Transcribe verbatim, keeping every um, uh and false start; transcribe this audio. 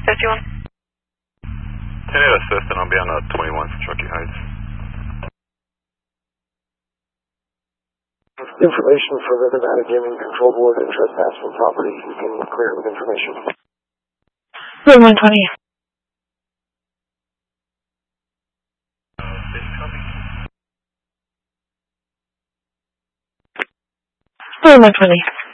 fifty-one. ten eight assist, and I'll be on uh, twenty-one for Truckee Heights. Information for the Nevada Gaming Controlled Ward and trespass from property. You can clear it with information. Room one twenty. Room one twenty.